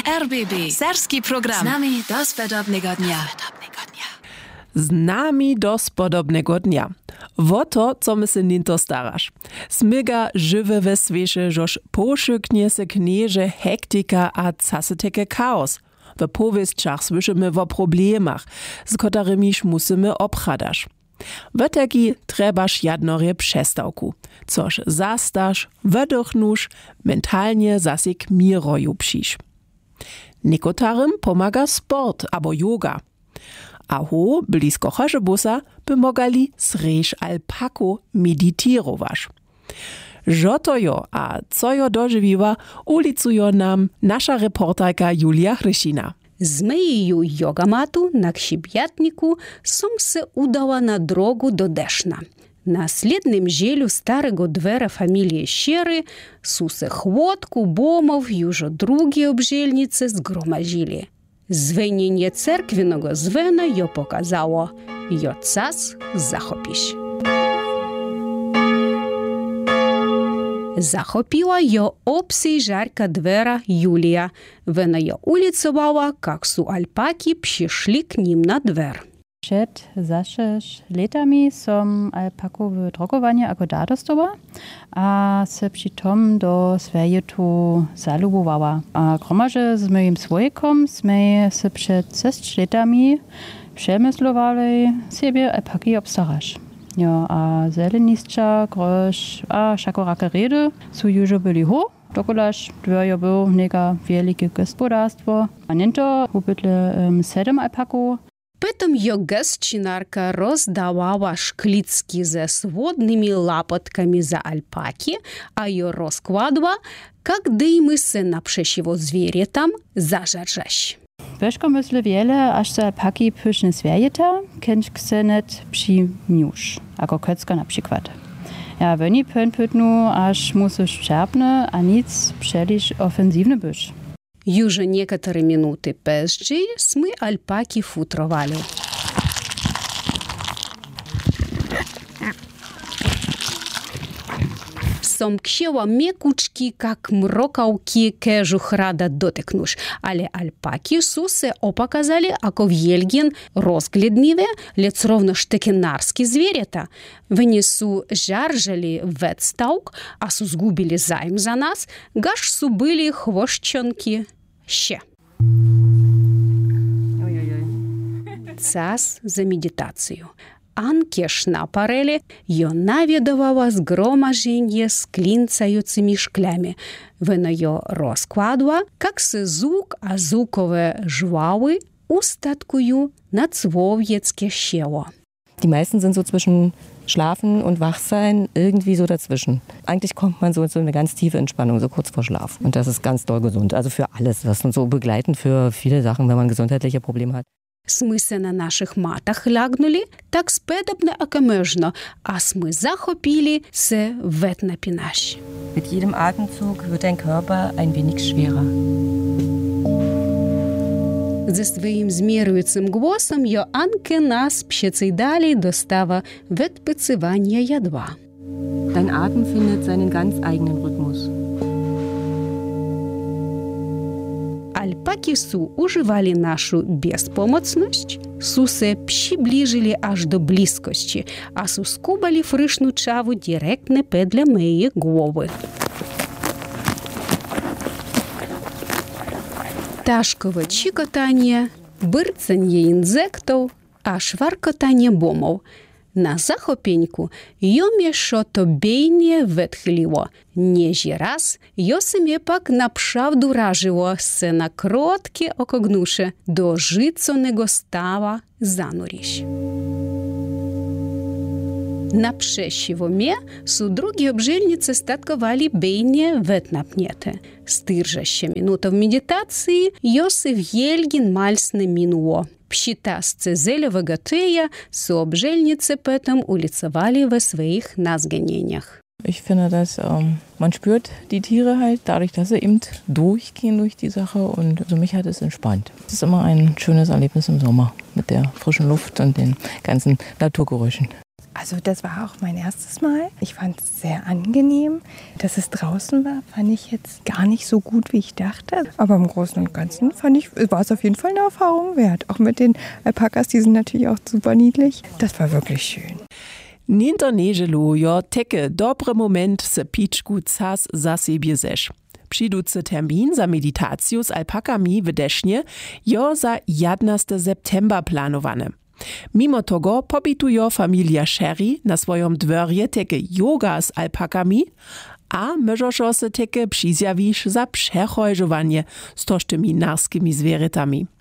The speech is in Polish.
RBB Serski program. Z nami do spodobnego dnia. Z nami do spodobnego dnia. Woto, co my se ninto starasz. Smyga żywe we svieše, žož pošyknie se knieže hektika a caseteke chaos. W powieściach słyszymy o problemach, z którymiż musimy obchadasz. W taki trebasz jadnorie przestałku, coż zastasz, wydychnusz, mentalnie zasik miroju psisz. Niekotarym pomaga sport abo yoga. Aho, blisko Chorzebusa, by mogali srež alpaku meditirowasz. Żotojo a co jo dożywiła, ulicujo nam nasza reporterka Julia Hryšina. Z mojej jogamatu na księbiatniku som se udała na drogу do Deszna. Na следnym zielu starego dwera familii Siery su se chłodku bomów już drugie obżelnice zgromadzili. Звеніння церквіного звена йо показало, йо цас захопіш. Захопила йо обсейжарка двера Юлия. Вона йо улицовала, как су альпаки przyszli k nim na dwer. Przed zašeš letami som alpaku w drogowanie ako dostała, a se přitom do swojej tu zalubowała. A gromaže z moim swojkom sme se przed 6 letami przemyslowali siebie alpaki obstarasz. Ja, a zelenistka, grosz, a šakorake redy su już byli ho. Dokolaž dworjo był neka wielkie gospodarstwo. A nento ubytle 7 alpaku. Потім йогесчинарка роздавала шклицки ze сводными лапотками за альпаки, а ее розкладывала, как дымы се напшещего зверя там зажаржащ. Beško mysle wiele, aż se alpaki pyszne zwierjeta, kęć ksenet psi miusz, ako kocka na przykład. Ja woni pępytnu, aż musisz szczerpne, a nic przeliż ofensywne byś. Już niektóre minuty później my alpaki futrowali. Są księła miekuczki, jak mrokałki, keżuch rada dotyknusz, ale alpaki su se opakazali jako wielgien rozglądliwe, lecz również takie narskie zwierzęta. Вони su żarżeli wetstałk, a su zgubili zajm za nas, gaż su byli chwoszczonki się. Czas za medytację. Анкеш на парелі йо навідувала згромаження з клінцаюцими шклями. Вона йо розкладала, як се зук, а зукове жваły устаткую на цвов'єцьке щело. Die meisten sind so zwischen Schlafen und Wachsein, irgendwie so dazwischen. Eigentlich kommt man so in eine ganz tiefe Entspannung, so kurz vor Schlaf. Und das ist ganz doll gesund. Also für alles, was uns so begleitend für viele Sachen, wenn man gesundheitliche Probleme hat. Ми се на наших матах лягнули, так спедобно окамежно, а мы захопили се вет на пинаш. Mit jedem Atemzug wird dein Körper ein wenig schwerer. Ze своїм змірюючим голосом Йоанке нас ще далі достава відпочивання ядва. Dein Atem findet seinen ganz eigenen Rhythmus. Альпаки су уживали нашу безпомocność, су се przybliżyli aż do bliskości, a su skubali frysznu czawу direktne pedle mojej głowy. Taszkowe cikotanie, byrcenie insektów, a szwarkotanie bomów. Na захопеньку йомі що-то бейне ветхліло. Нежі раз йосимє пак напшавду раживо се на кротке окогнуше до жицоnego става зануріш. Na przesiwo mnie su drugie obżelnice statkowali bejnie wetnapniete. Styrże się minutą medytacji, Josy wielgin malsne minuło. Przy tasce zelowego teja su obżelnice potem ulicowali we swoich nazganieniach. Ich finde, dass man spürt die Tiere halt dadurch, dass sie eben durchgehen durch die Sache und also mich hat es entspannt. Es ist immer ein schönes Erlebnis im Sommer mit der frischen Luft und den ganzen Naturgeräuschen. Also das war auch mein erstes Mal. Ich fand es sehr angenehm. Dass es draußen war, fand ich jetzt gar nicht so gut, wie ich dachte. Aber im Großen und Ganzen war es auf jeden Fall eine Erfahrung wert. Auch mit den Alpakas, die sind natürlich auch super niedlich. Das war wirklich schön. Ninter neželu jo teke dobre moment se pičku cas za siebie seš. Přiducy termin za meditaciju z alpakami w Desznie jo za 11. september planowane. Mimo tego pobitujo familia Sherry na swojom dworje teke yoga z alpakami, a możesz se teke przyzjawisz za przechojżowanie z tożtymi narskimi zwierytami.